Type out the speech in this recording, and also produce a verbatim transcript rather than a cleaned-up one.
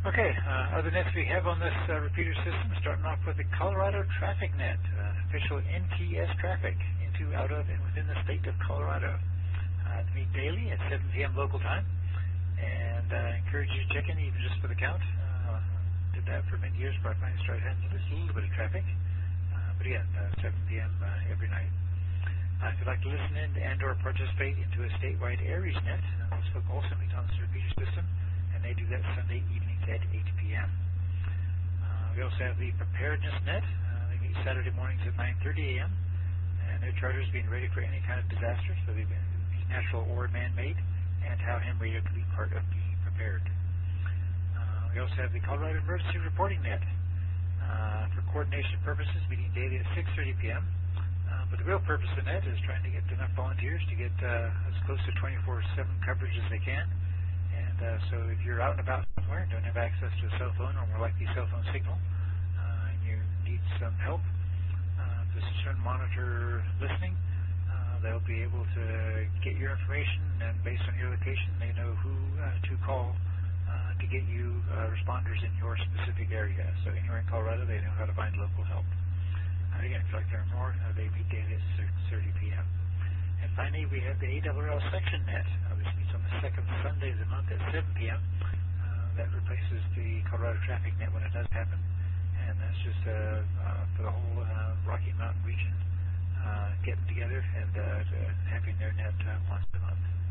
Okay, uh, other nets we have on this uh, repeater system, starting off with the Colorado Traffic Net, uh, official N T S traffic into, out of, and within the state of Colorado. Uh, to meet daily at seven p m local time, and I uh, encourage you to check in even just for the count. Uh, did that for many years, but I finally started having just a little bit of traffic. Uh, but again, uh, seven p m Uh, every night. Uh, if you'd like to listen in and or participate into a statewide Aries net, uh, this book also meets on this repeater system, and they do that Sunday evenings at eight p m Uh, we also have the Preparedness Net. Uh, they meet Saturday mornings at nine thirty a m and their charters being ready for any kind of disaster, so they've been natural or man-made, and how Ham Radio can be part of being prepared. Uh, we also have the Colorado Emergency Reporting Net uh, for coordination purposes, meeting daily at six thirty p m Uh, but the real purpose of the net is trying to get enough volunteers to get uh, as close to twenty-four seven coverage as they can. And uh, so if you're out and about somewhere and don't have access to a cell phone or more likely cell phone signal, uh, and you need some help, uh, this is to monitor listening. They'll be able to get your information, and based on your location, they know who uh, to call uh, to get you uh, responders in your specific area. So anywhere in Colorado, they know how to find local help. Uh, again, if you'd like to learn more, uh, they meet daily at six thirty p m And finally, we have the A R L Section Net. Uh, this meets on the second Sunday of the month at seven p m Uh, that replaces the Colorado Traffic Net when it does happen, and that's just uh, uh, for the whole uh, Rocky Mountain region. Uh, getting together and uh, having their net uh, once a month.